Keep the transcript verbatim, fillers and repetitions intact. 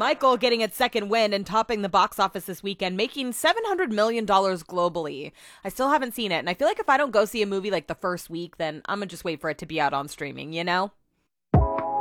Michael getting its second win and topping the box office this weekend, making seven hundred million dollars globally. I still haven't seen it, and I feel like if I don't go see a movie like the first week, then I'm gonna just wait for it to be out on streaming, you know?